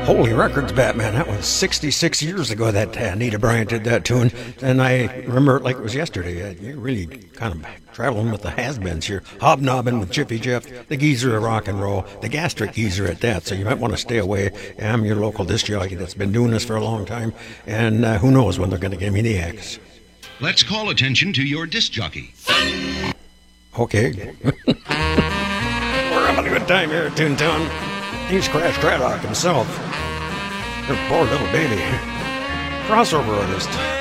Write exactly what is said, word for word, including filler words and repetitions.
Holy records, Batman. That was sixty-six years ago that uh, Anita Bryant did that tune. And I remember it like it was yesterday. Uh, you're really kind of traveling with the has-beens here. Hobnobbing with Jiffy Jeff, the geezer of rock and roll, the gastric geezer at that. So you might want to stay away. I'm your local disc jockey that's been doing this for a long time. And uh, who knows when they're going to give me the axe. Let's call attention to your disc jockey. Okay. We're having a good time here at Toontown. He's Crash Craddock himself. Your poor little baby. Crossover artist.